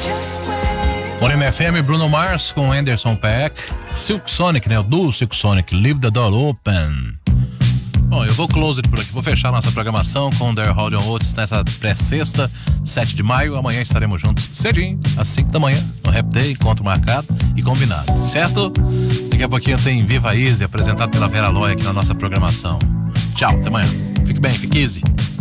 Morena FM, Bruno Mars com Anderson .Paak, Silk Sonic, né? O duo Silk Sonic, Leave the Door Open. Bom, eu vou close por aqui, vou fechar nossa programação com The Rolling Oates nessa pré-sexta, 7 de maio. Amanhã estaremos juntos cedinho, às 5 da manhã, no Rap Day, encontro marcado e combinado, certo? Daqui a pouquinho tem Viva Easy, apresentado pela Vera Loi aqui na nossa programação. Tchau, até amanhã. Fique bem, fique easy.